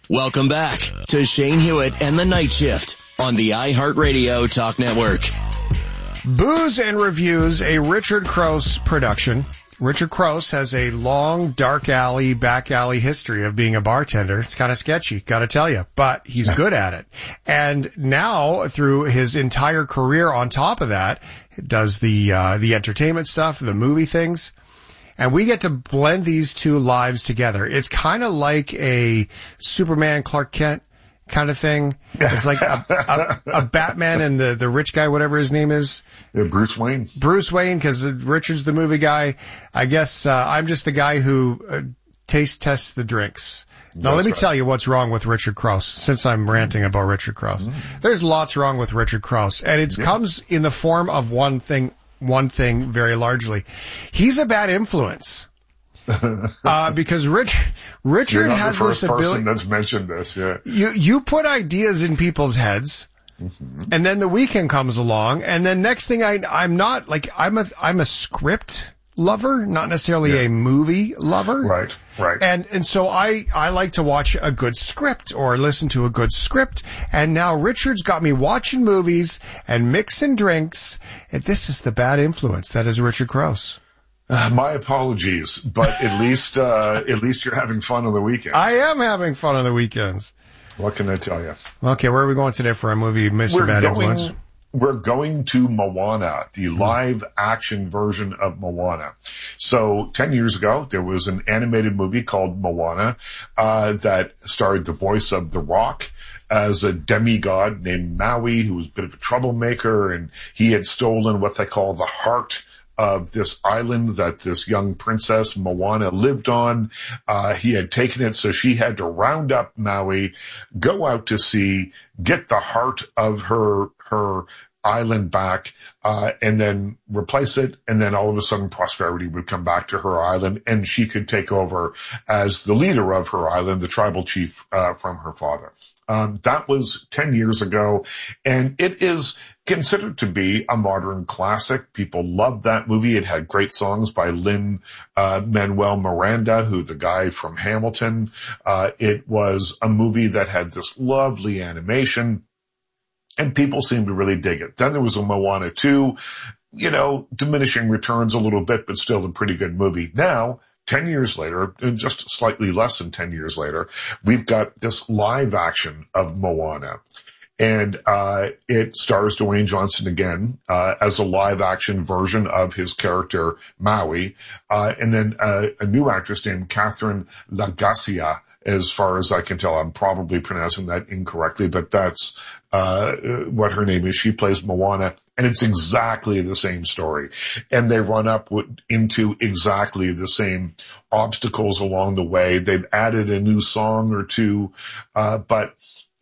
Welcome back to Shane Hewitt and the Night Shift on the iHeartRadio Talk Network. Booze and Reviews, a Richard Crouse production. Richard Crouse has a long, dark alley, back alley history of being a bartender. It's kind of sketchy, gotta tell you, but he's good at it. And now, through his entire career on top of that, does the entertainment stuff, the movie things. And we get to blend these two lives together. It's kind of like a Superman Clark Kent kind of thing. It's like a Batman and the rich guy, whatever his name is. Yeah, Bruce Wayne. Bruce Wayne, because Richard's the movie guy. I guess I'm just the guy who taste tests the drinks. Now, let me tell you what's wrong with Richard Crouse, since I'm ranting about Richard Crouse. There's lots wrong with Richard Crouse, and it comes in the form of one thing very largely. He's a bad influence. Because Richard has this ability. That's mentioned this, yeah. You put ideas in people's heads, and then the weekend comes along, and then next thing I'm a script lover, not necessarily a movie lover. Right. And so I like to watch a good script or listen to a good script, and now Richard's got me watching movies and mixing drinks, and this is the bad influence. That is Richard Crouse. My apologies, but at least you're having fun on the weekend. I am having fun on the weekends. What can I tell you? Okay, where are we going today for our movie, Mr. Bad Influence? We're going to Moana, the live action version of Moana. So 10 years ago, there was an animated movie called Moana, that starred the voice of The Rock as a demigod named Maui, who was a bit of a troublemaker, and he had stolen what they call the heart of this island that this young princess Moana lived on. He had taken it, so she had to round up Maui, go out to sea, get the heart of her island back, and then replace it, and then all of a sudden prosperity would come back to her island, and she could take over as the leader of her island, the tribal chief from her father. That was 10 years ago, and it is considered to be a modern classic. People loved that movie. It had great songs by Lin-Manuel Miranda, who's the guy from Hamilton. It was a movie that had this lovely animation, and people seemed to really dig it. Then there was a Moana 2, diminishing returns a little bit, but still a pretty good movie. Now, 10 years later, and just slightly less than 10 years later, we've got this live action of Moana. And it stars Dwayne Johnson again as a live action version of his character Maui. And then a new actress named Catherine Lagacia. As far as I can tell, I'm probably pronouncing that incorrectly, but that's what her name is. She plays Moana, and it's exactly the same story. And they run up into exactly the same obstacles along the way. They've added a new song or two, but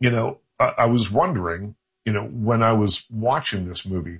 I was wondering, when I was watching this movie,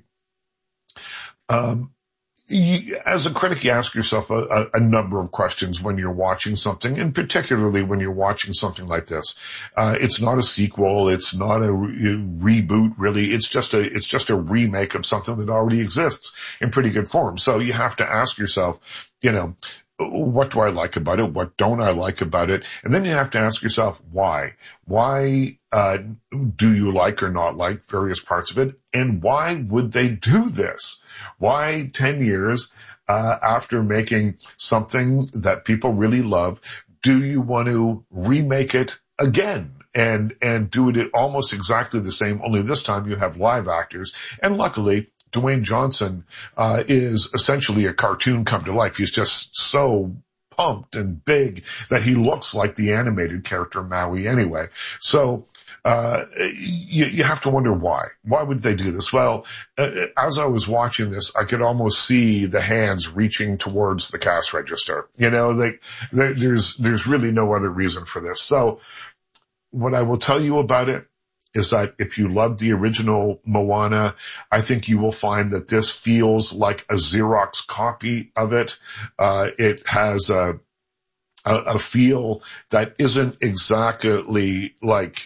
as a critic, you ask yourself a number of questions when you're watching something, and particularly when you're watching something like this. It's not a sequel. It's not a reboot, really. It's just a remake of something that already exists in pretty good form. So you have to ask yourself, what do I like about it? What don't I like about it? And then you have to ask yourself, why? Why do you like or not like various parts of it? And why would they do this? Why 10 years after making something that people really love, do you want to remake it again? And do it almost exactly the same, only this time you have live actors. And luckily, Dwayne Johnson is essentially a cartoon come to life. He's just so pumped and big that he looks like the animated character Maui anyway. So you have to wonder why. Why would they do this? Well, as I was watching this, I could almost see the hands reaching towards the cash register. There's really no other reason for this. So what I will tell you about it is that if you love the original Moana, I think you will find that this feels like a Xerox copy of it. It has a feel that isn't exactly like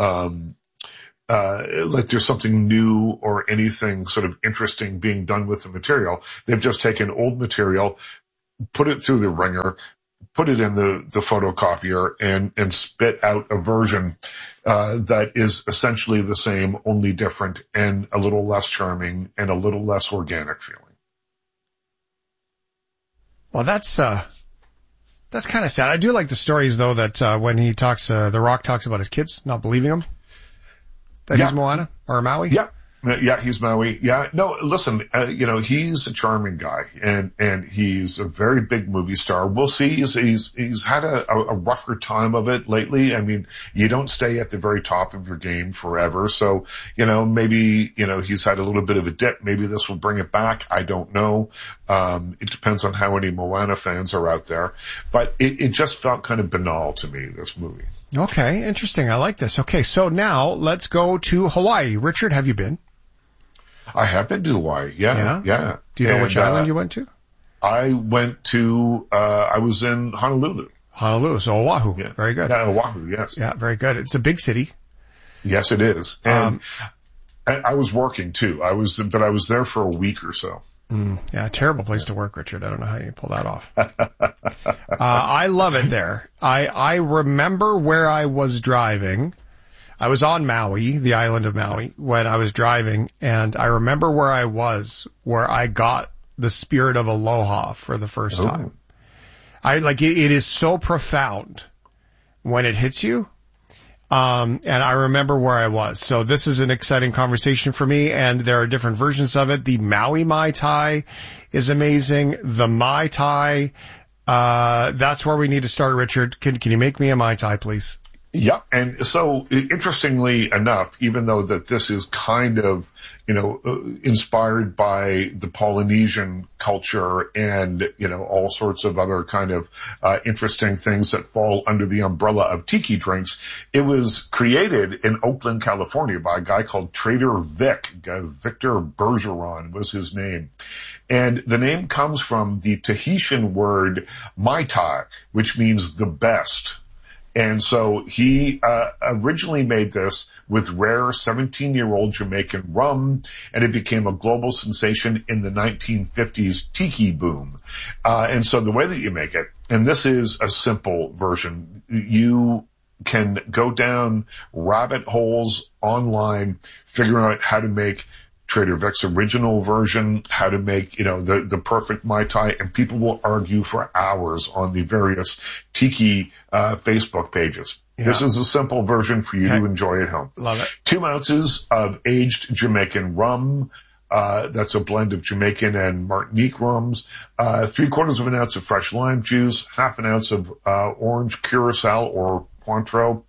there's something new or anything sort of interesting being done with the material. They've just taken old material, put it through the ringer, put it in the photocopier and spit out a version that is essentially the same, only different and a little less charming and a little less organic feeling. Well, that's kind of sad. I do like the stories though that when he talks, The Rock talks about his kids not believing him that he's Moana or Maui. Yeah, he's Maui. Yeah, no, listen, he's a charming guy and he's a very big movie star. We'll see. He's had a rougher time of it lately. I mean, you don't stay at the very top of your game forever. So, maybe, he's had a little bit of a dip. Maybe this will bring it back. I don't know. It depends on how many Moana fans are out there, but it just felt kind of banal to me, this movie. Okay. Interesting. I like this. Okay. So now let's go to Hawaii. Richard, have you been? I have been to Hawaii. Yeah. Do you know which island you went to? I went to, I was in Honolulu. Honolulu, so Oahu. Yeah. Very good. Yeah, Oahu, yes. Yeah, very good. It's a big city. Yes, it is. And I was working too. I was there for a week or so. Yeah, terrible place to work, Richard. I don't know how you pull that off. I love it there. I remember where I was driving. I was on Maui, the island of Maui, when I was driving, and I remember where I got the spirit of aloha for the first time. It is so profound when it hits you. And I remember where I was. So this is an exciting conversation for me, and there are different versions of it. The Maui Mai Tai is amazing. The Mai Tai, that's where we need to start, Richard. Can you make me a Mai Tai, please? Yeah. And so interestingly enough, even though that this is kind of, inspired by the Polynesian culture and, all sorts of other kind of, interesting things that fall under the umbrella of tiki drinks, it was created in Oakland, California by a guy called Trader Vic. Victor Bergeron was his name. And the name comes from the Tahitian word Mai Tai, which means the best. And so he originally made this with rare 17-year-old Jamaican rum, and it became a global sensation in the 1950s tiki boom. And so the way that you make it, and this is a simple version, you can go down rabbit holes online, figuring out how to make Trader Vic's original version, how to make, the perfect Mai Tai, and people will argue for hours on the various tiki, Facebook pages. Yeah. This is a simple version for you to enjoy at home. Love it. 2 ounces of aged Jamaican rum. That's a blend of Jamaican and Martinique rums. 3/4 of an ounce of fresh lime juice, 1/2 ounce of, orange curacao or Cointreau,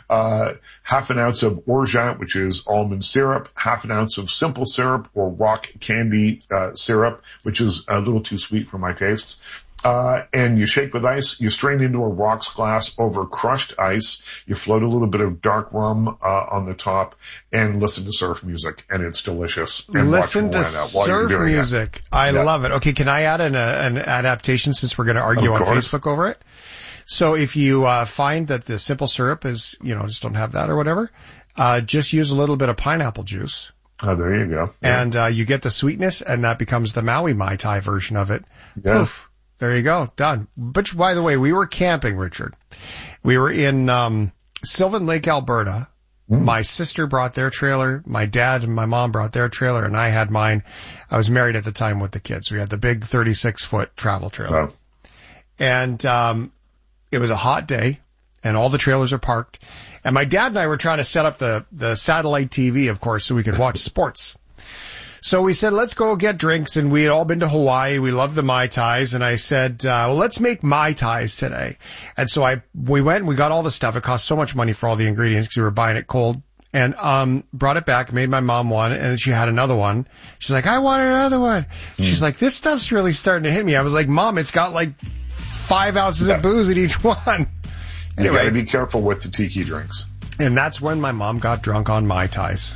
1/2 ounce of orgeat, which is almond syrup, 1/2 ounce of simple syrup or rock candy, syrup, which is a little too sweet for my tastes. And you shake with ice, you strain into a rocks glass over crushed ice, you float a little bit of dark rum, on the top, and listen to surf music, and it's delicious. And listen to surf music. I love it. Okay, can I add an adaptation since we're going to argue on Facebook over it? So if you find that the simple syrup is, just don't have that or whatever, just use a little bit of pineapple juice. Oh, there you go. Yeah. And you get the sweetness, and that becomes the Maui Mai Tai version of it. Yeah. Oof. There you go. Done. But by the way, we were camping, Richard. We were in Sylvan Lake, Alberta. My sister brought their trailer. My dad and my mom brought their trailer, and I had mine. I was married at the time with the kids. We had the big 36-foot travel trailer. Oh. And it was a hot day, and all the trailers are parked. And my dad and I were trying to set up the satellite TV, of course, so we could watch sports. So we said, let's go get drinks, and we had all been to Hawaii. We love the Mai Tais, and I said, well, let's make Mai Tais today. And so we went and we got all the stuff. It cost so much money for all the ingredients because we were buying it cold. And brought it back, made my mom one, and she had another one. She's like, I want another one. She's like, this stuff's really starting to hit me. I was like, Mom, it's got like 5 ounces of booze in each one. Anyway, you gotta be careful with the tiki drinks. And that's when my mom got drunk on Mai Tais.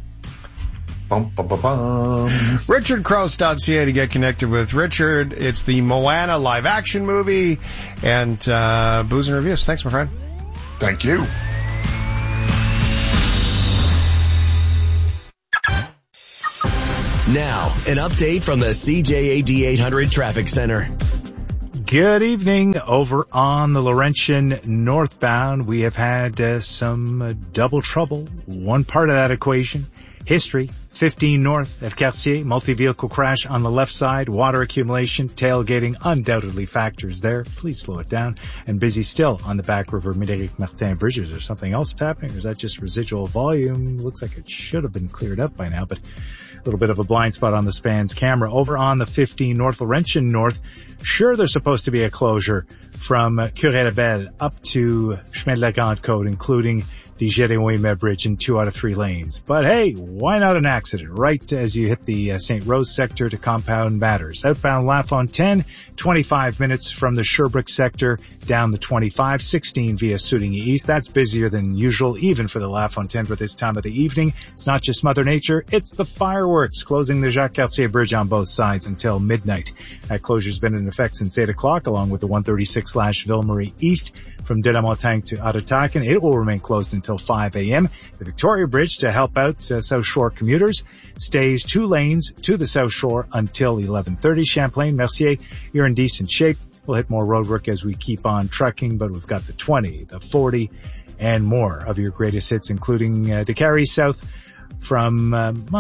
Bum, bum, bum, bum. RichardCrouse.ca to get connected with Richard. It's the Moana live action movie and Booze and Reviews. Thanks, my friend. Thank you. Now, an update from the CJAD 800 Traffic Center. Good evening. Over on the Laurentian northbound, we have had some double trouble. One part of that equation, history, 15 north of Cartier, multi-vehicle crash on the left side, water accumulation, tailgating, undoubtedly factors there. Please slow it down. And busy still on the Back River Médéric Martin bridge. Is there something else happening, or is that just residual volume? Looks like it should have been cleared up by now, but a little bit of a blind spot on the Span's camera. Over on the 15 north, Laurentian north, sure there's supposed to be a closure from Curé-Labelle up to Chemin de la Grande Côte, including the Jérémie Bridge in 2 out of 3 lanes. But hey, why not an accident right as you hit the St. Rose sector to compound matters? Outbound LaFontaine, 25 minutes from the Sherbrooke sector down the 25, 16 via Soudigny East. That's busier than usual, even for the LaFontaine for this time of the evening. It's not just Mother Nature, it's the fireworks closing the Jacques Cartier Bridge on both sides until midnight. That closure's been in effect since 8 o'clock, along with the 136/Ville-Marie East from De la Montagne to Ottawakan. It will remain closed until 5 a.m. The Victoria Bridge, to help out South Shore commuters, stays 2 lanes to the South Shore until 11:30. Champlain, Mercier, you're in decent shape. We'll hit more roadwork as we keep on trucking, but we've got the 20, the 40, and more of your greatest hits, including DeCarry South from,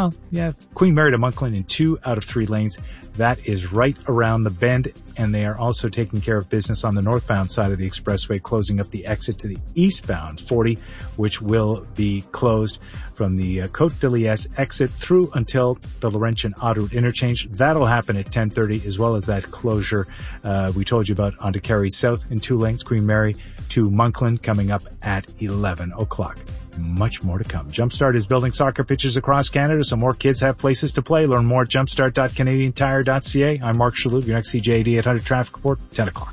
Queen Mary to Monkland in 2 out of 3 lanes. That is right around the bend, and they are also taking care of business on the northbound side of the expressway, closing up the exit to the eastbound 40, which will be closed from the Côte de Liesse exit through until the Laurentian Autoroute interchange. That'll happen at 10:30, as well as that closure we told you about on DeCarry South in 2 lanes, Queen Mary to Monkland, coming up at 11 o'clock. Much more to come. Jumpstart is building soccer pitches across Canada so more kids have places to play. Learn more at jumpstart.canadiantire.ca. I'm Mark Shalhoub, your next CJAD 800 traffic report, 10 o'clock.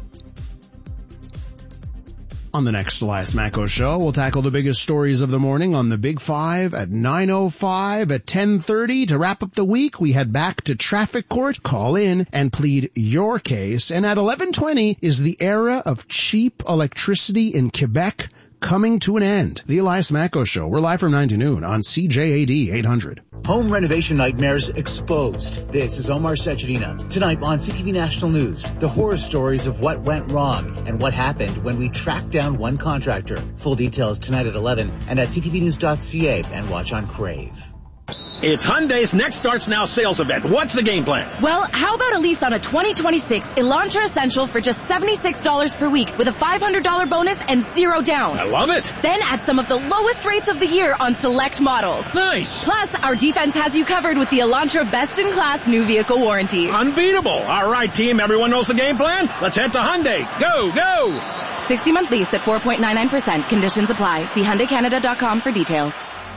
On the next Elias Macko Show, we'll tackle the biggest stories of the morning on the Big Five at 9:05, at 10:30. To wrap up the week, we head back to traffic court. Call in and plead your case. And at 11:20 is the era of cheap electricity in Quebec coming to an end. The Elias Macko Show. We're live from 9 to noon on CJAD 800. Home renovation nightmares exposed. This is Omar Sechedina. Tonight on CTV National News, the horror stories of what went wrong and what happened when we tracked down one contractor. Full details tonight at 11 and at ctvnews.ca and watch on Crave. It's Hyundai's Next Starts Now sales event. What's the game plan? Well, how about a lease on a 2026 Elantra Essential for just $76 per week with a $500 bonus and 0 down. I love it. Then at some of the lowest rates of the year on select models. Nice. Plus, our defense has you covered with the Elantra best-in-class new vehicle warranty. Unbeatable. All right, team. Everyone knows the game plan? Let's head to Hyundai. Go, go. 60-month lease at 4.99%. Conditions apply. See HyundaiCanada.com for details.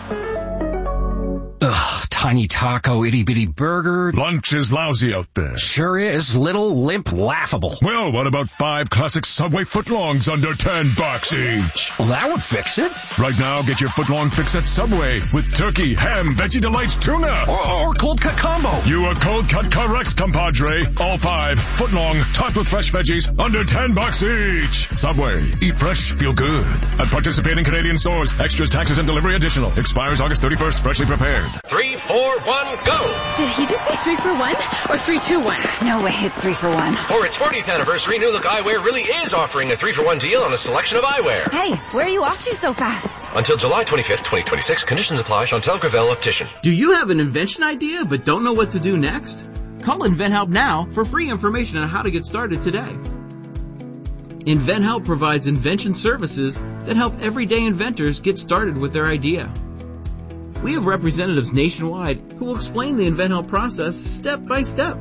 Ugh, tiny taco, itty-bitty burger. Lunch is lousy out there. Sure is. Little, limp, laughable. Well, what about 5 classic Subway footlongs under $10 each? Well, that would fix it. Right now, get your footlong fix at Subway with turkey, ham, Veggie Delights, tuna. Or cold cut combo. You are cold cut correct, compadre. All 5 footlong, topped with fresh veggies, under $10 each. Subway. Eat fresh, feel good. At participating Canadian stores. Extras, taxes, and delivery additional. Expires August 31st. Freshly prepared. 3, 4, 1, go! Did he just say 3 for 1 or 3, 2, 1? No way, it's 3 for 1. For its 40th anniversary, New Look Eyewear really is offering a 3 for 1 deal on a selection of eyewear. Hey, where are you off to so fast? Until July 25th, 2026, conditions apply. Chantal Gravel Optician. Do you have an invention idea but don't know what to do next? Call InventHelp now for free information on how to get started today. InventHelp provides invention services that help everyday inventors get started with their idea. We have representatives nationwide who will explain the InventHelp process step by step.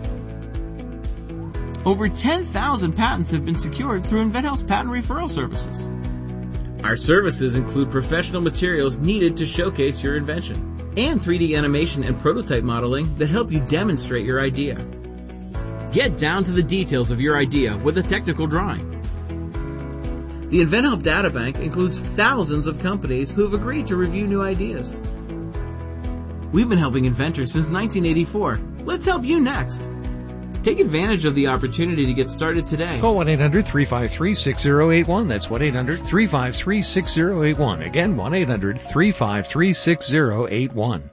Over 10,000 patents have been secured through InventHelp's patent referral services. Our services include professional materials needed to showcase your invention and 3D animation and prototype modeling that help you demonstrate your idea. Get down to the details of your idea with a technical drawing. The InventHelp Databank includes thousands of companies who have agreed to review new ideas. We've been helping inventors since 1984. Let's help you next. Take advantage of the opportunity to get started today. Call 1-800-353-6081. That's 1-800-353-6081. Again, 1-800-353-6081.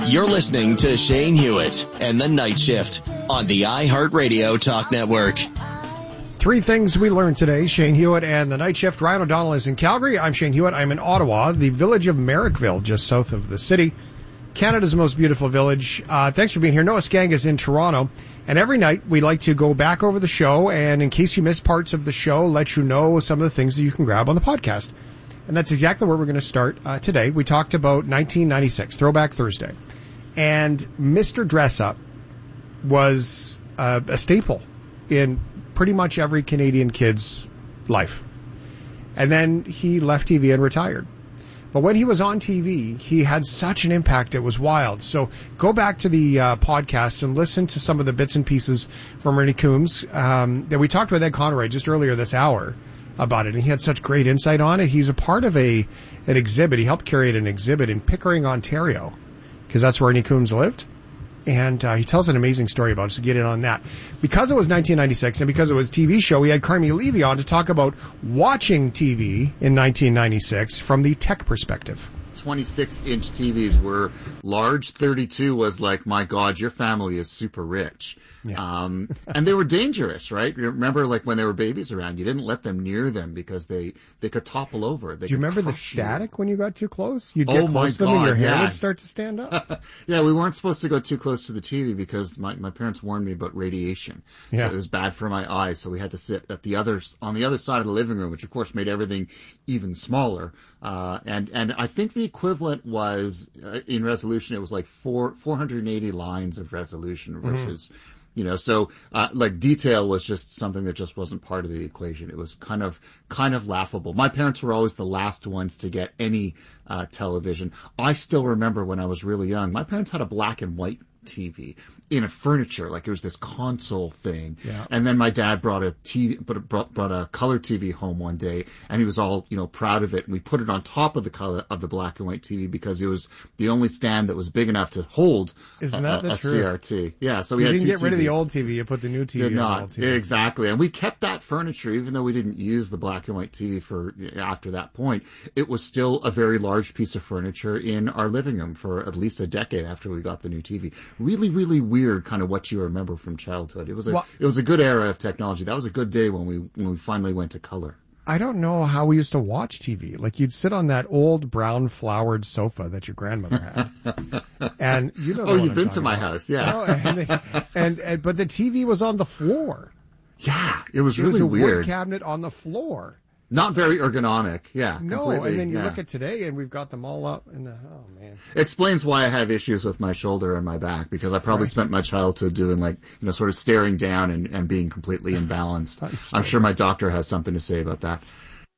You're listening to Shane Hewitt and the Night Shift on the iHeartRadio Talk Network. Three things we learned today. Shane Hewitt and the Night Shift. Ryan O'Donnell is in Calgary. I'm Shane Hewitt. I'm in Ottawa, the village of Merrickville, just south of the city. Canada's most beautiful village. Thanks for being here. Noah Skang is in Toronto. And every night we like to go back over the show and in case you missed parts of the show, let you know some of the things that you can grab on the podcast. And that's exactly where we're going to start today. We talked about 1996, Throwback Thursday. And Mr. Dress Up was a staple in pretty much every Canadian kid's life. And then he left TV and retired. But when he was on TV, he had such an impact, it was wild. So go back to the podcast and listen to some of the bits and pieces from Ernie Coombs that we talked with Ed Conroy just earlier this hour about it. And he had such great insight on it. He's a part of an exhibit. He helped curate an exhibit in Pickering, Ontario, because that's where Ernie Coombs lived. And he tells an amazing story about it, so get in on that. Because it was 1996 and because it was a TV show, we had Carmi Levy on to talk about watching TV in 1996 from the tech perspective. 26-inch TVs were large. 32 was like, my God, your family is super rich. Yeah. And they were dangerous, right? Remember, like when there were babies around, you didn't let them near them because they could topple over. Do you remember the static when you got too close? You'd get close to them and your hair would start to stand up? Yeah, we weren't supposed to go too close to the TV because my parents warned me about radiation. Yeah. So it was bad for my eyes. So we had to sit on the other side of the living room, which of course made everything even smaller. And I think the equivalent was, in resolution, it was like 480 lines of resolution versus, so like detail was just something that just wasn't part of the equation. It was kind of laughable. My parents were always the last ones to get any television. I still remember when I was really young, my parents had a black and white TV in a furniture, like it was this console thing. Yeah. And then my dad brought a color TV home one day, and he was all, proud of it. And we put it on top of the black and white TV because it was the only stand that was big enough to hold a CRT. Yeah. So we had didn't two get rid TVs. of the old TV. You put the new TV Did not. on the old TV. Exactly. And we kept that furniture, even though we didn't use the black and white TV after that point. It was still a very large piece of furniture in our living room for at least a decade after we got the new TV. Really, really weird kind of what you remember from childhood. It was a good era of technology. That was a good day when we finally went to color. I don't know how we used to watch TV. Like you'd sit on that old brown flowered sofa that your grandmother had. And you've been to my house, yeah. But the TV was on the floor. Yeah, it was really weird. It was a wood cabinet on the floor. Not very ergonomic, yeah. No, completely, and then you look at today and we've got them all up in the, oh man. Explains why I have issues with my shoulder and my back, because I probably spent my childhood doing sort of staring down and being completely imbalanced. I'm sure my doctor has something to say about that.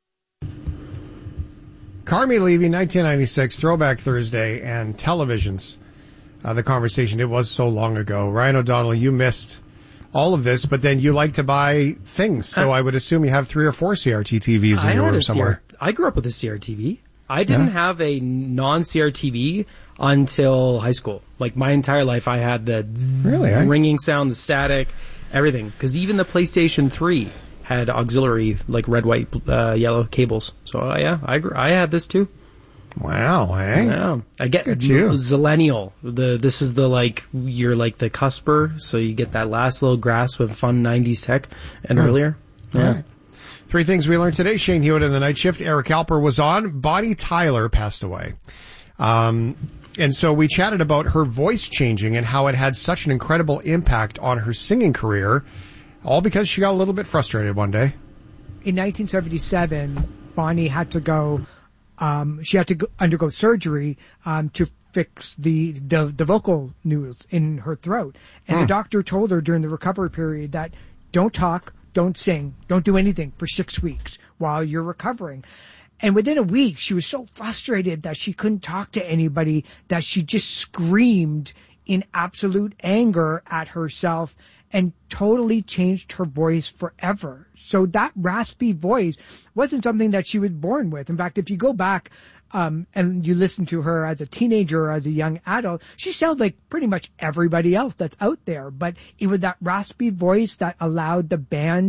Carmi Levy, 1996, Throwback Thursday, and televisions. The conversation, it was so long ago. Ryan O'Donnell, you missed all of this, but then you like to buy things, so I would assume you have 3 or 4 CRT TVs in your room somewhere. I grew up with a CRTV. I didn't have a non-CRTV until high school. Like my entire life, I had the ringing sound, the static, everything. Because even the PlayStation 3 had auxiliary, like red, white, yellow cables. So I had this too. Wow, hey? Yeah. I get Zillennial. This is you're like the cusper, so you get that last little grasp of fun 90s tech and earlier. Yeah. Right. 3 things we learned today. Shane Hewitt in the Night Shift. Eric Alper was on. Bonnie Tyler passed away. And so we chatted about her voice changing and how it had such an incredible impact on her singing career, all because she got a little bit frustrated one day. In 1977, Bonnie had to go undergo surgery to fix the vocal noodles in her throat. And the doctor told her during the recovery period that don't talk, don't sing, don't do anything for 6 weeks while you're recovering. And within a week, she was so frustrated that she couldn't talk to anybody that she just screamed in absolute anger at herself and totally changed her voice forever. So that raspy voice wasn't something that she was born with. In fact, if you go back and you listen to her as a teenager or as a young adult, she sounds like pretty much everybody else that's out there. But it was that raspy voice that allowed the band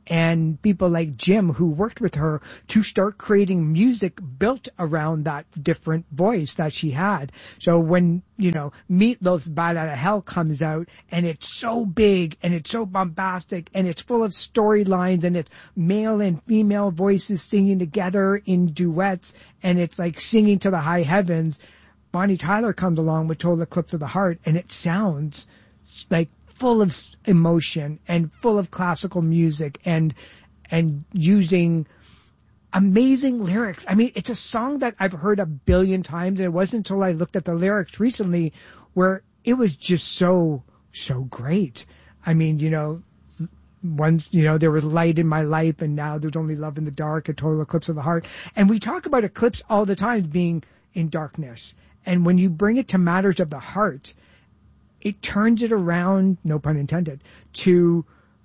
and people like Jim who worked with her to start creating music built around that different voice that she had. So when, Meat Loaf's Bat Out of Hell comes out and it's so big and it's so bombastic and it's full of storylines and it's male and female voices singing together in duets and it's like singing to the high heavens, Bonnie Tyler comes along with Total Eclipse of the Heart and it sounds like full of emotion and full of classical music and using amazing lyrics. I mean, it's a song that I've heard a billion times, and it wasn't until I looked at the lyrics recently where it was just so great. I mean, once, there was light in my life and now there's only love in the dark, a Total Eclipse of the Heart. And we talk about eclipse all the time being in darkness. And when you bring it to matters of the heart, it turns it around, no pun intended, to,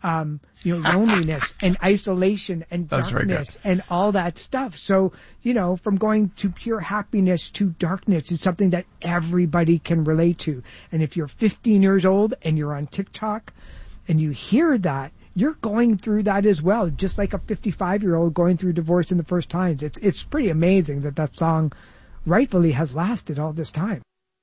loneliness and isolation and darkness and all that stuff. So, from going to pure happiness to darkness is something that everybody can relate to. And if you're 15 years old and you're on TikTok and you hear that, you're going through that as well, just like a 55-year-old going through divorce in the first times. It's pretty amazing that song rightfully has lasted all this time.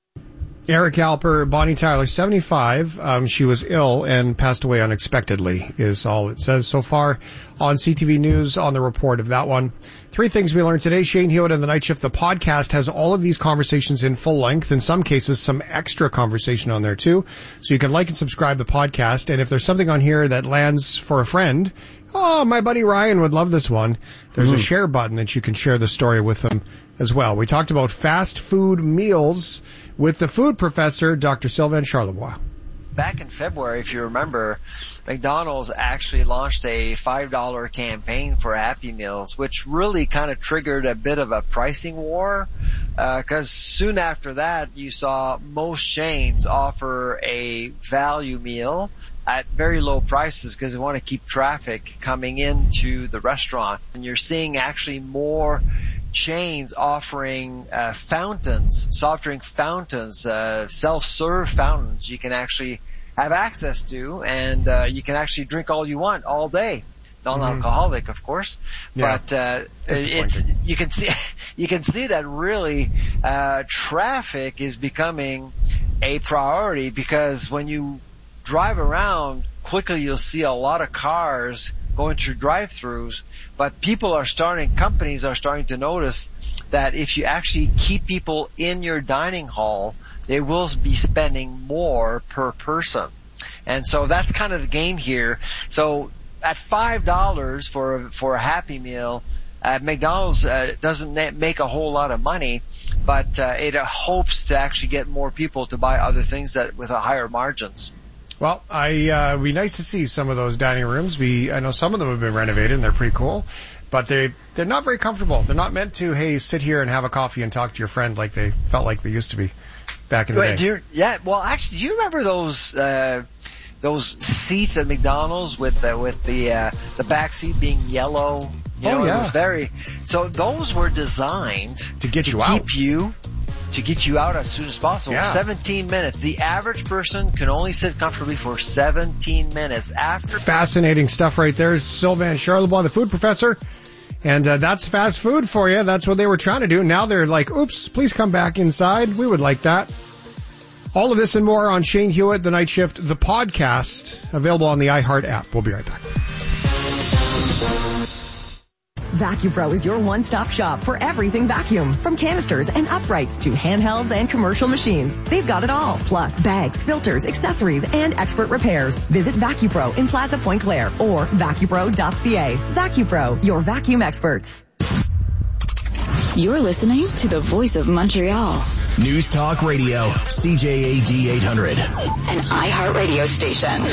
Eric Alper, Bonnie Tyler, 75. She was ill and passed away unexpectedly is all it says so far on CTV News on the report of that one. 3 things we learned today. Shane Hewitt and the Night Shift, the podcast, has all of these conversations in full length. In some cases, some extra conversation on there too. So you can like and subscribe the podcast. And if there's something on here that lands for a friend, my buddy Ryan would love this one. There's a share button that you can share the story with them as well. We talked about fast food meals with the food professor, Dr. Sylvain Charlebois. Back in February, if you remember, McDonald's actually launched a $5 campaign for Happy Meals, which really kind of triggered a bit of a pricing war, because soon after that, you saw most chains offer a value meal at very low prices because they want to keep traffic coming into the restaurant. And you're seeing actually more chains offering fountains, soft drink fountains, self-serve fountains you can actually have access to, and you can actually drink all you want all day. Non-alcoholic, of course, but you can see that really traffic is becoming a priority, because when you drive around quickly, you'll see a lot of cars going through drive-thrus, but companies are starting to notice that if you actually keep people in your dining hall, they will be spending more per person. And so that's kind of the game here. So at $5 for a Happy Meal, McDonald's doesn't make a whole lot of money, but it hopes to actually get more people to buy other things with a higher margins. Well, it'd be nice to see some of those dining rooms. I know some of them have been renovated and they're pretty cool, but they're not very comfortable. They're not meant to, sit here and have a coffee and talk to your friend like they felt like they used to be back in the day. Do you remember those seats at McDonald's with the back seat being yellow? It was so those were designed to get you out as soon as possible. 17 minutes. The average person can only sit comfortably for 17 minutes after. Fascinating stuff right there. Sylvain Charlebois, the food professor. And that's fast food for you. That's what they were trying to do. Now they're like, oops, please come back inside. We would like that. All of this and more on Shane Hewitt, The Night Shift, the podcast, available on the iHeart app. We'll be right back. VacuumPro is your one-stop shop for everything vacuum. From canisters and uprights to handhelds and commercial machines, they've got it all. Plus bags, filters, accessories, and expert repairs. Visit VacuumPro in Plaza Point Claire or vacuumpro.ca. VacuumPro, your vacuum experts. You're listening to the Voice of Montreal. News Talk Radio, CJAD 800. An iHeart radio station.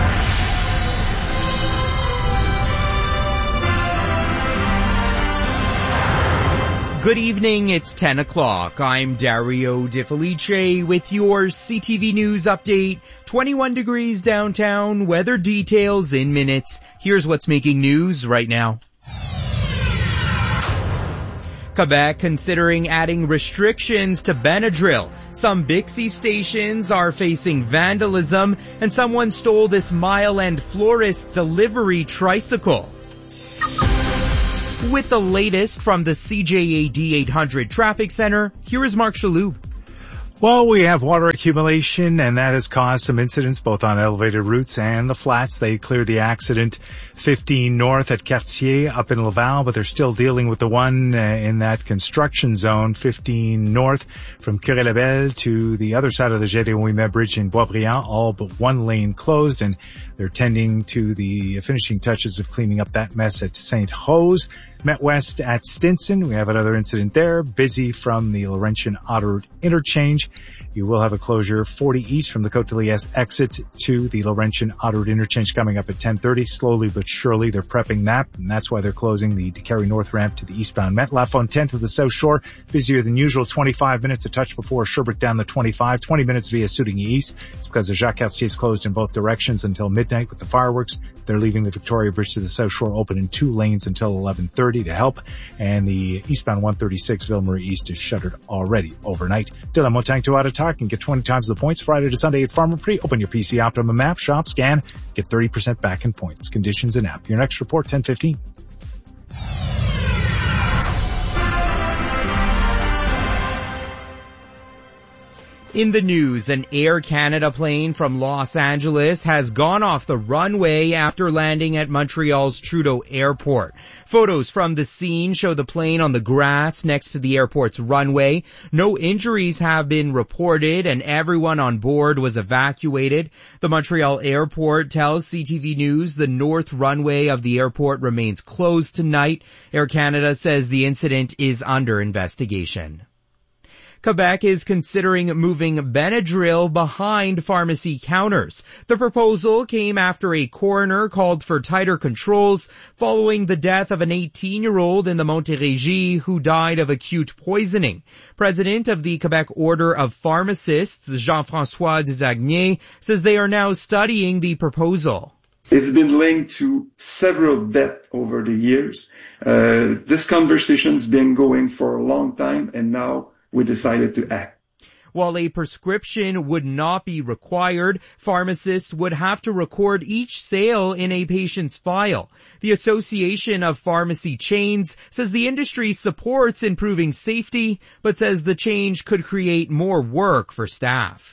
Good evening, it's 10 o'clock. I'm Dario De Felice with your CTV News update. 21 degrees downtown, weather details in minutes. Here's what's making news right now. Quebec considering adding restrictions to Benadryl. Some Bixi stations are facing vandalism, and someone stole this Mile End Florist delivery tricycle. With the latest from the CJAD 800 Traffic Center, here is Mark Chaloux. Well, we have water accumulation, and that has caused some incidents both on elevated routes and the flats. They cleared the accident 15 north at Cartier up in Laval, but they're still dealing with the one in that construction zone, 15 north from Curé-Labelle to the other side of the Gédéon-Ouimet Bridge in Boisbriand, all but one lane closed, and they're tending to the finishing touches of cleaning up that mess at Saint-Rose. Met West at Stinson, we have another incident there, busy from the Laurentian Autoroute interchange. You will have a closure 40 east from the Côte-de-Liesse exit to the Laurentian Autoroute interchange coming up at 10:30. Slowly but surely they're prepping that, and that's why they're closing the Décarie North ramp to the eastbound Met. La Fontaine to the South Shore, busier than usual, 25 minutes a touch before Sherbrooke down the 25, 20 minutes via Soudigny East. It's because the Jacques Cartier is closed in both directions until midnight with the fireworks. They're leaving the Victoria Bridge to the South Shore open in 2 lanes until 11:30 to help, and the eastbound 136 Ville-Marie East is shuttered already overnight. De la Montagne to Ottawa and get 20 times the points Friday to Sunday at Farmer Prix. Open your PC Optimum app, shop, scan, get 30% back in points. Conditions and app. Your next report, 10:15. In the news, an Air Canada plane from Los Angeles has gone off the runway after landing at Montreal's Trudeau Airport. Photos from the scene show the plane on the grass next to the airport's runway. No injuries have been reported, and everyone on board was evacuated. The Montreal Airport tells CTV News the north runway of the airport remains closed tonight. Air Canada says the incident is under investigation. Quebec is considering moving Benadryl behind pharmacy counters. The proposal came after a coroner called for tighter controls following the death of an 18-year-old in the Montérégie who died of acute poisoning. President of the Quebec Order of Pharmacists, Jean-François Desagniers, says they are now studying the proposal. It's been linked to several deaths over the years. This conversation's been going for a long time, and now we decided to act. While a prescription would not be required, pharmacists would have to record each sale in a patient's file. The Association of Pharmacy Chains says the industry supports improving safety, but says the change could create more work for staff.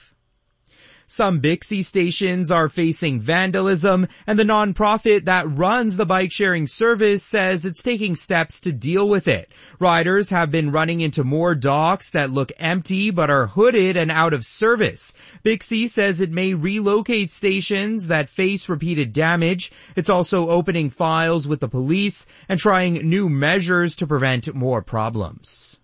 Some Bixi stations are facing vandalism, and the nonprofit that runs the bike-sharing service says it's taking steps to deal with it. Riders have been running into more docks that look empty but are hooded and out of service. Bixi says it may relocate stations that face repeated damage. It's also opening files with the police and trying new measures to prevent more problems.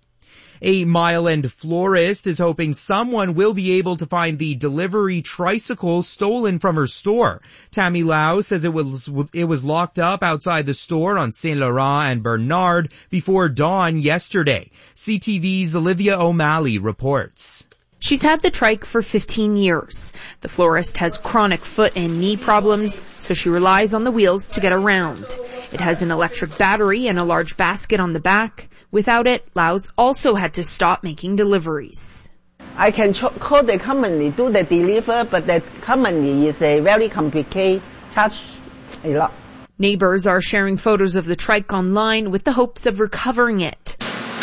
A Mile End florist is hoping someone will be able to find the delivery tricycle stolen from her store. Tammy Lau says it was locked up outside the store on Saint Laurent and Bernard before dawn yesterday. CTV's Olivia O'Malley reports. She's had the trike for 15 years. The florist has chronic foot and knee problems, so she relies on the wheels to get around. It has an electric battery and a large basket on the back. Without it, Lau's also had to stop making deliveries. I can call the company, do the deliver, but the company is a very complicated, charge a lot. Neighbors are sharing photos of the trike online with the hopes of recovering it.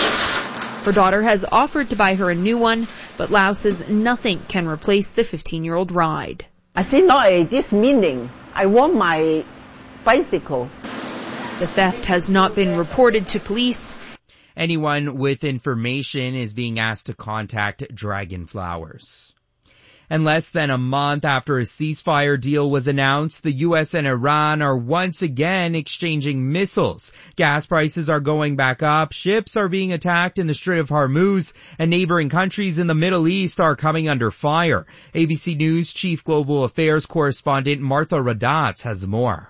Her daughter has offered to buy her a new one, but Lau says nothing can replace the 15-year-old ride. I say no, this meaning. I want my bicycle. The theft has not been reported to police. Anyone with information is being asked to contact Dragon Flowers. And less than a month after a ceasefire deal was announced, the U.S. and Iran are once again exchanging missiles. Gas prices are going back up, ships are being attacked in the Strait of Hormuz, and neighboring countries in the Middle East are coming under fire. ABC News Chief Global Affairs Correspondent Martha Radatz has more.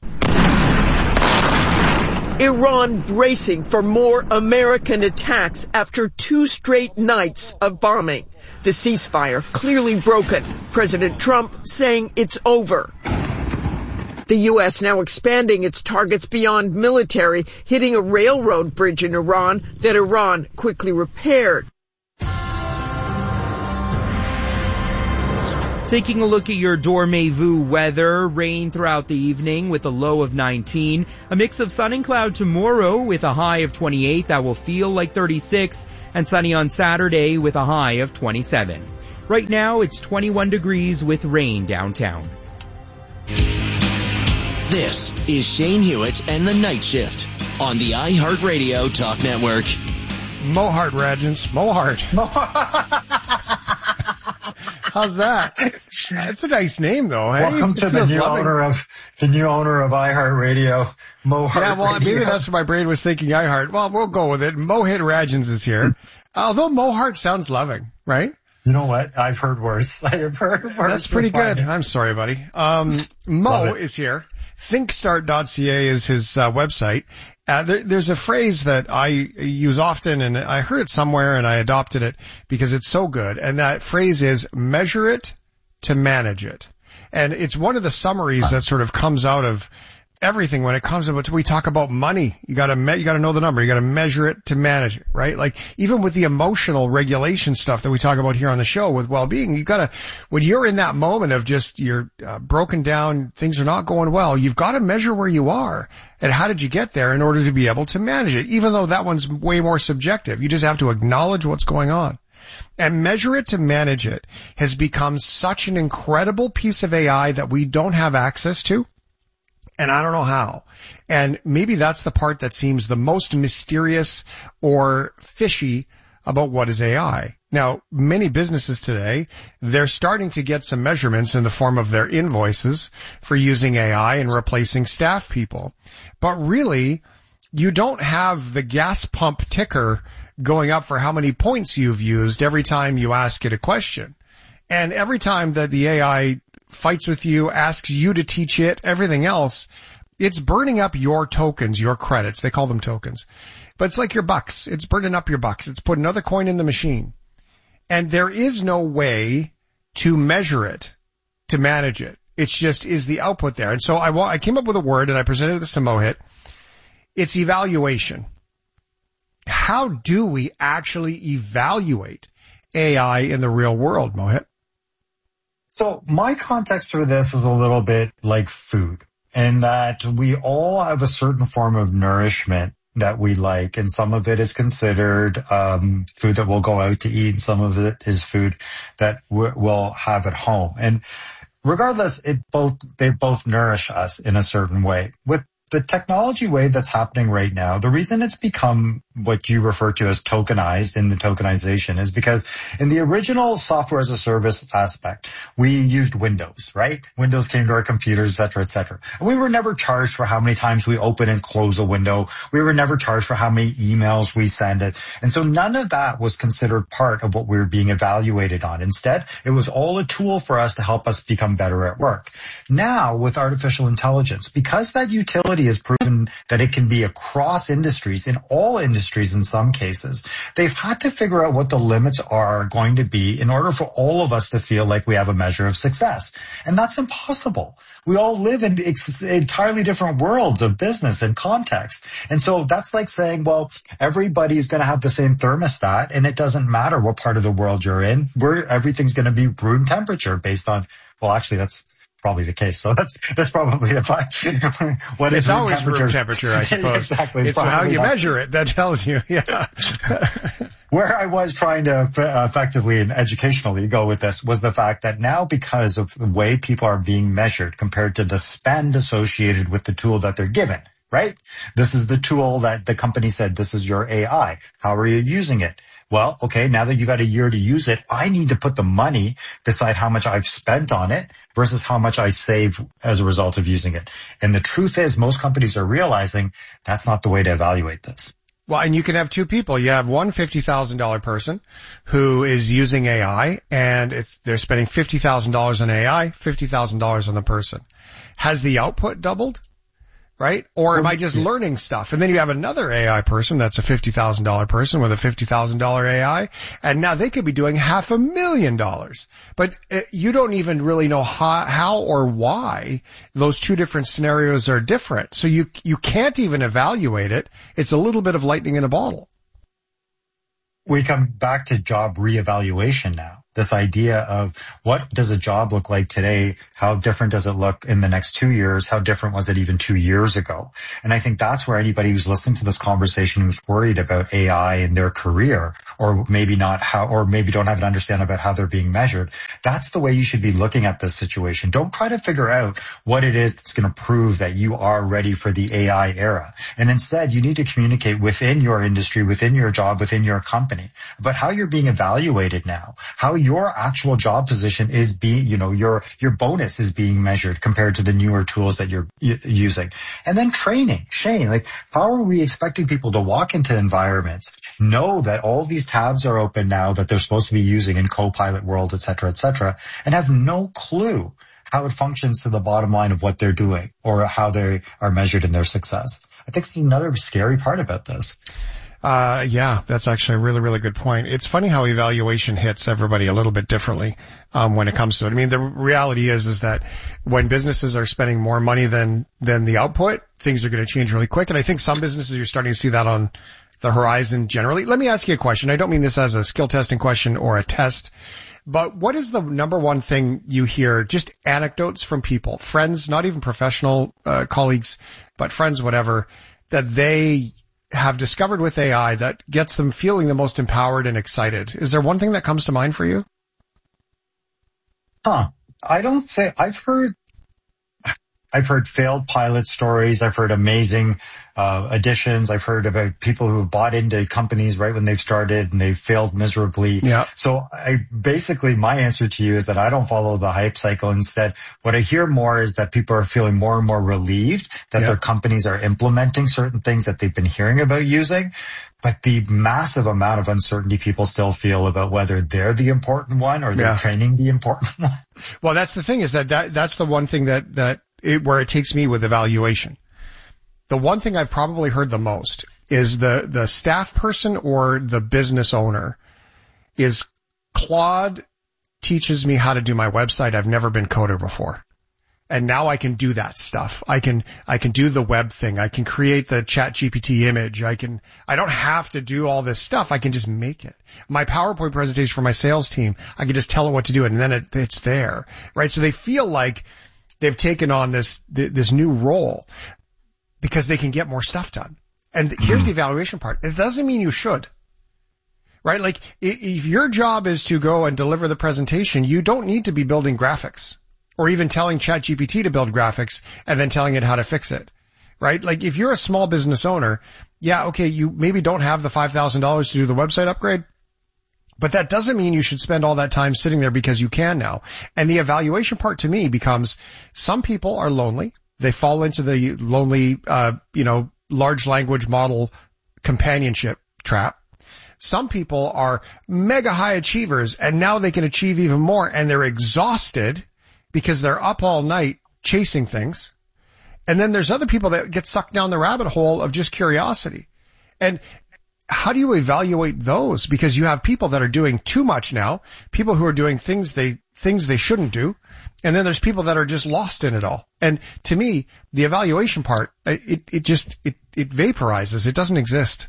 Iran bracing for more American attacks after 2 straight nights of bombing. The ceasefire clearly broken. President Trump saying it's over. The U.S. now expanding its targets beyond military, hitting a railroad bridge in Iran that Iran quickly repaired. Taking a look at your Dormez-vous weather, rain throughout the evening with a low of 19. A mix of sun and cloud tomorrow with a high of 28 that will feel like 36, and sunny on Saturday with a high of 27. Right now it's 21 degrees with rain downtown. This is Shane Hewitt and the Night Shift on the iHeartRadio Talk Network. Mohart Radgens. Mohart. How's that? That's a nice name, though. Hey? Welcome to the new owner of iHeartRadio, Mohart. Yeah, well, Radio. maybe that's what my brain was thinking. iHeart. Well, we'll go with it. Mohit Radgens is here. Although Mohart sounds loving, right? You know what? I've heard worse. I have heard worse. That's pretty good. I'm sorry, buddy. Mo is here. Thinkstart.ca is his website. There's a phrase that I use often, and I heard it somewhere and I adopted it because it's so good. And that phrase is measure it to manage it. And it's one of the summaries that sort of comes out of everything when it comes to, we talk about money. You gotta know the number. You gotta measure it to manage it, right? Like even with the emotional regulation stuff that we talk about here on the show with well-being, when you're in that moment of just you're broken down, things are not going well, you've got to measure where you are and how did you get there in order to be able to manage it, even though that one's way more subjective. You just have to acknowledge what's going on. And measure it to manage it has become such an incredible piece of AI that we don't have access to. And I don't know how. And maybe that's the part that seems the most mysterious or fishy about what is AI. Now, many businesses today, they're starting to get some measurements in the form of their invoices for using AI and replacing staff people. But really, you don't have the gas pump ticker going up for how many points you've used every time you ask it a question. And every time that the AI fights with you, asks you to teach it, everything else, it's burning up your tokens, your credits. They call them tokens. But it's like your bucks. It's burning up your bucks. It's put another coin in the machine. And there is no way to measure it, to manage it. It's just, is the output there? And so I came up with a word and I presented this to Mohit. It's evaluation. How do we actually evaluate AI in the real world, Mohit? So my context for this is a little bit like food, in that we all have a certain form of nourishment that we like, and some of it is considered food that we'll go out to eat, and some of it is food that we'll have at home. And regardless, they both nourish us in a certain way. With the technology wave that's happening right now, the reason it's become what you refer to as tokenized in the tokenization is because in the original software as a service aspect, we used Windows, right? Windows came to our computers, et cetera, and we were never charged for how many times we open and close a window. We were never charged for how many emails we send it. And so none of that was considered part of what we were being evaluated on. Instead, it was all a tool for us to help us become better at work. Now, with artificial intelligence, because that utility has proven that it can be across industries, in all industries in some cases, they've had to figure out what the limits are going to be in order for all of us to feel like we have a measure of success. And that's impossible. We all live in entirely different worlds of business and context. And so that's like saying, well, everybody's going to have the same thermostat, and it doesn't matter what part of the world you're in. Everything's going to be room temperature based on, well, actually, that's probably the case. So that's probably the fact. What is it's always room temperature, I suppose. Exactly. It's how you measure it that tells you. Yeah. Where I was trying to effectively and educationally go with this was the fact that now, because of the way people are being measured compared to the spend associated with the tool that they're given, right? This is the tool that the company said, this is your AI. How are you using it? Well, okay, now that you've got a year to use it, I need to put the money beside how much I've spent on it versus how much I save as a result of using it. And the truth is, most companies are realizing that's not the way to evaluate this. Well, and you can have two people. You have one $50,000 person who is using AI, and they're spending $50,000 on AI, $50,000 on the person. Has the output doubled? right? Or am I just learning stuff? And then you have another AI person that's a $50,000 person with a $50,000 AI, and now they could be doing $500,000. But you don't even really know how or why those two different scenarios are different. So you can't even evaluate it. It's a little bit of lightning in a bottle. We come back to job reevaluation now. This idea of what does a job look like today? How different does it look in the next 2 years? How different was it even 2 years ago? And I think that's where anybody who's listening to this conversation who's worried about AI in their career, or maybe not how, or maybe don't have an understanding about how they're being measured, that's the way you should be looking at this situation. Don't try to figure out what it is that's going to prove that you are ready for the AI era. And instead, you need to communicate within your industry, within your job, within your company about how you're being evaluated now, how your actual job position is being, your bonus is being measured compared to the newer tools that you're using. And then training. Shane, like, how are we expecting people to walk into environments, know that all these tabs are open now that they're supposed to be using in Copilot world, et cetera, and have no clue how it functions to the bottom line of what they're doing or how they are measured in their success? I think it's another scary part about this. Yeah, that's actually a really, really good point. It's funny how evaluation hits everybody a little bit differently, when it comes to it. I mean, the reality is that when businesses are spending more money than the output, things are going to change really quick. And I think some businesses, you're starting to see that on the horizon generally. Let me ask you a question. I don't mean this as a skill testing question or a test, but what is the number one thing you hear, just anecdotes from people, friends, not even professional, colleagues, but friends, whatever, that they have discovered with AI that gets them feeling the most empowered and excited? Is there one thing that comes to mind for you? I don't think I've heard failed pilot stories. I've heard amazing additions. I've heard about people who have bought into companies right when they've started and they've failed miserably. Yeah. So my answer to you is that I don't follow the hype cycle. Instead, what I hear more is that people are feeling more and more relieved that their companies are implementing certain things that they've been hearing about using. But the massive amount of uncertainty people still feel about whether they're the important one or they're training the important one. Well, that's the thing is that's the one thing where it takes me with evaluation. The one thing I've probably heard the most is the staff person or the business owner is Claude teaches me how to do my website. I've never been coder before. And now I can do that stuff. I can do the web thing. I can create the ChatGPT image. I don't have to do all this stuff. I can just make it. My PowerPoint presentation for my sales team, I can just tell it what to do and then it's there, right? So they feel like they've taken on this new role because they can get more stuff done. And here's the evaluation part. It doesn't mean you should, right? Like if your job is to go and deliver the presentation, you don't need to be building graphics or even telling ChatGPT to build graphics and then telling it how to fix it, right? Like if you're a small business owner, you maybe don't have the $5,000 to do the website upgrade. But that doesn't mean you should spend all that time sitting there because you can now. And the evaluation part to me becomes some people are lonely. They fall into the lonely, large language model companionship trap. Some people are mega high achievers and now they can achieve even more and they're exhausted because they're up all night chasing things. And then there's other people that get sucked down the rabbit hole of just curiosity. And how do you evaluate those? Because you have people that are doing too much now, people who are doing things they shouldn't do, and then there's people that are just lost in it all. And to me, the evaluation part, it vaporizes. It doesn't exist.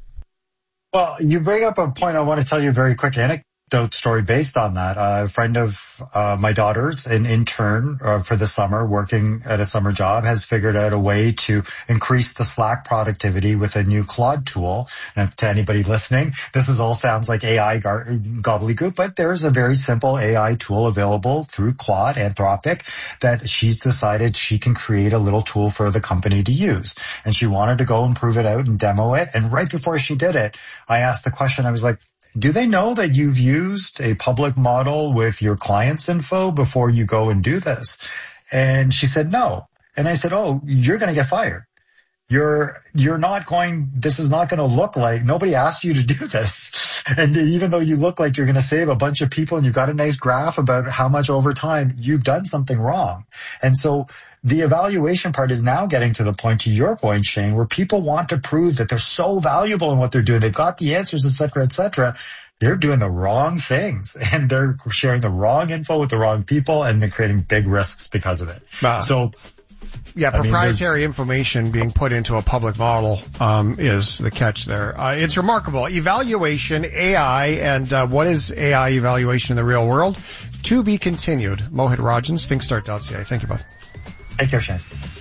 Well, you bring up a point. I want to tell you a very quick anecdote story based on that. A friend of my daughter's, an intern for the summer, working at a summer job, has figured out a way to increase the Slack productivity with a new Claude tool. And to anybody listening, this all sounds like AI gobbledygook, but there's a very simple AI tool available through Claude, Anthropic, that she's decided she can create a little tool for the company to use. And she wanted to go and prove it out and demo it. And right before she did it, I asked the question, I was like, do they know that you've used a public model with your client's info before you go and do this? And she said no. And I said, oh, you're going to get fired. This is not going to look like, nobody asked you to do this. And even though you look like you're going to save a bunch of people and you've got a nice graph about how much over time, you've done something wrong. And so the evaluation part is now getting to the point, to your point, Shane, where people want to prove that they're so valuable in what they're doing. They've got the answers, et cetera, et cetera. They're doing the wrong things and they're sharing the wrong info with the wrong people and they're creating big risks because of it. So, yeah, proprietary information being put into a public model is the catch there. It's remarkable. Evaluation, AI, and what is AI evaluation in the real world? To be continued. Mohit Rajans, thinkstart.ca. Thank you both. Take care, Shane.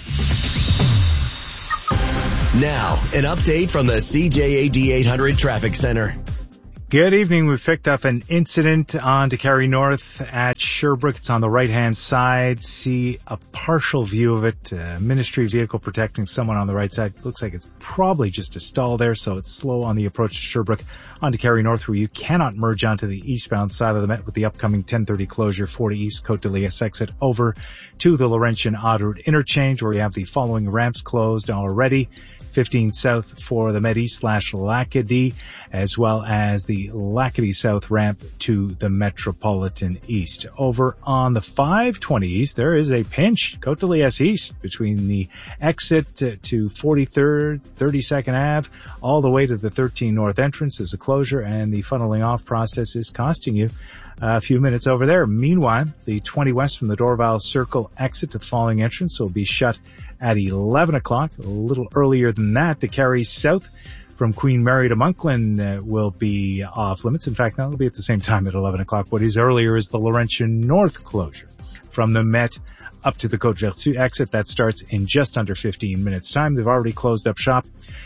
Now, an update from the CJAD 800 Traffic Center. Good evening. We've picked up an incident on DeCarry North at Sherbrooke. It's on the right-hand side. See a partial view of it. Ministry vehicle protecting someone on the right side. Looks like it's probably just a stall there, so it's slow on the approach to Sherbrooke. On DeCarry North, where you cannot merge onto the eastbound side of the Met with the upcoming 10:30 closure, 40 East Côte de Liesse exit over to the Laurentian Odd Route interchange, where you have the following ramps closed already. 15 south for the Med East / Lacadie, as well as the Lacadie South ramp to the Metropolitan East. Over on the 520 East, there is a pinch. Côte de Liesse East between the exit to 43rd, 32nd Ave, all the way to the 13 North entrance is a closure, and the funneling off process is costing you a few minutes over there. Meanwhile, the 20 West from the Dorval Circle exit to the following entrance will be shut at 11 o'clock. A little earlier than that, DeCarry South from Queen Mary to Monkland will be off limits. In fact, that'll be at the same time at 11 o'clock. What is earlier is the Laurentian North closure from the Met up to the Côte-Vertu exit. That starts in just under 15 minutes time. They've already closed up shop.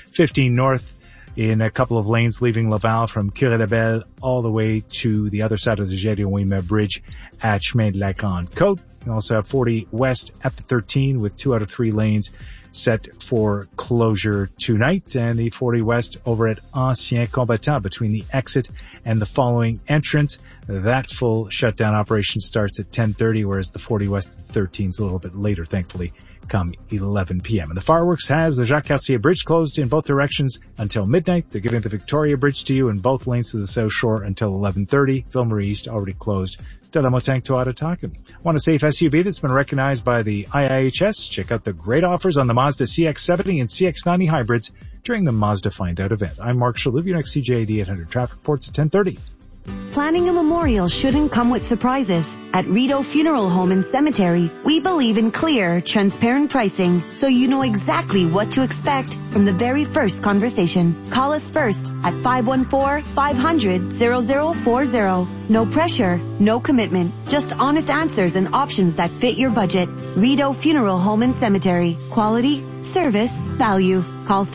15 North in a couple of lanes leaving Laval from Curé-Labelle all the way to the other side of the Gédéon-Ouimet Bridge at Chemin de la Grande Côte. You also have 40 West at the 13 with 2 out of 3 lanes set for closure tonight, and the 40 West over at Ancien Combattant between the exit and the following entrance. That full shutdown operation starts at 10:30, whereas the 40 West at 13 is a little bit later, thankfully, come 11 p.m. And the fireworks has the Jacques-Cartier Bridge closed in both directions until midnight. They're giving the Victoria Bridge to you in both lanes to the South Shore until 11:30. Ville-Marie East already closed. De la Montagne to Ottawa. Want a safe SUV that's been recognized by the IIHS? Check out the great offers on the Mazda CX-70 and CX-90 hybrids during the Mazda Find Out event. I'm Mark Shalhoub, your next CJAD 800 traffic reports at 10:30. Planning a memorial shouldn't come with surprises. At Rideau Funeral Home and Cemetery, we believe in clear, transparent pricing, so you know exactly what to expect from the very first conversation. Call us first at 514-500-0040. No pressure, no commitment, just honest answers and options that fit your budget. Rideau Funeral Home and Cemetery. Quality, service, value. Call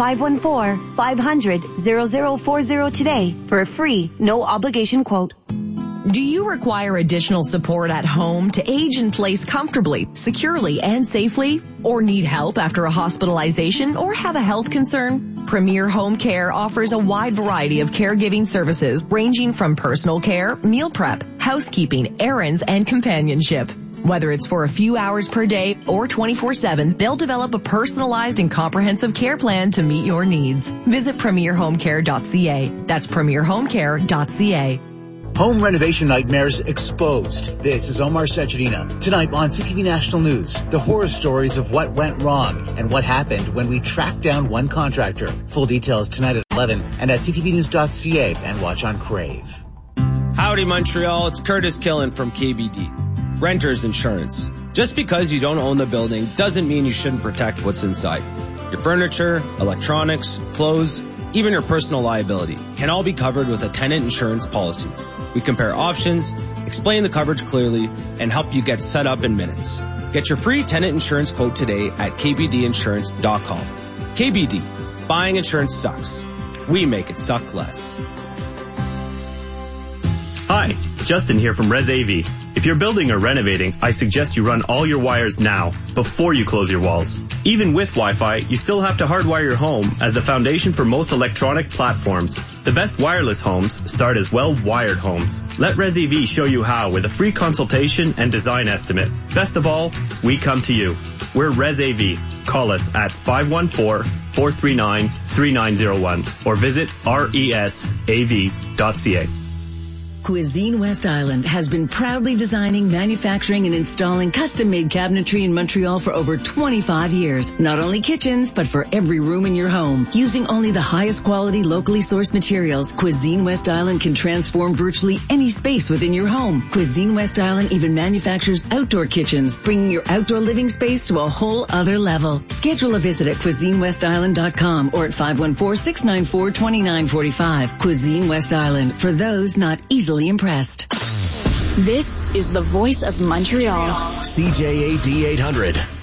514-500-0040 today for a free, no obligation quote. Do you require additional support at home to age in place comfortably, securely, and safely? Or need help after a hospitalization or have a health concern? Premier Home Care offers a wide variety of caregiving services ranging from personal care, meal prep, housekeeping, errands, and companionship. Whether it's for a few hours per day or 24/7, they'll develop a personalized and comprehensive care plan to meet your needs. Visit premierhomecare.ca. That's premierhomecare.ca. Home renovation nightmares exposed. This is Omar Sejadina. Tonight on CTV National News, the horror stories of what went wrong and what happened when we tracked down one contractor. Full details tonight at 11 and at ctvnews.ca and watch on Crave. Howdy Montreal, it's Curtis Killen from KBD. Renters Insurance. Just because you don't own the building doesn't mean you shouldn't protect what's inside. Your furniture, electronics, clothes, even your personal liability can all be covered with a tenant insurance policy. We compare options, explain the coverage clearly, and help you get set up in minutes. Get your free tenant insurance quote today at kbdinsurance.com. KBD. Buying insurance sucks. We make it suck less. Hi, Justin here from Res AV. If you're building or renovating, I suggest you run all your wires now, before you close your walls. Even with Wi-Fi, you still have to hardwire your home as the foundation for most electronic platforms. The best wireless homes start as well-wired homes. Let Res AV show you how with a free consultation and design estimate. Best of all, we come to you. We're Res AV. Call us at 514-439-3901 or visit resav.ca. Cuisine West Island has been proudly designing, manufacturing, and installing custom-made cabinetry in Montreal for over 25 years. Not only kitchens, but for every room in your home. Using only the highest quality, locally sourced materials, Cuisine West Island can transform virtually any space within your home. Cuisine West Island even manufactures outdoor kitchens, bringing your outdoor living space to a whole other level. Schedule a visit at CuisineWestIsland.com or at 514-694-2945. Cuisine West Island, for those not easily impressed. This is the voice of Montreal. CJAD 800.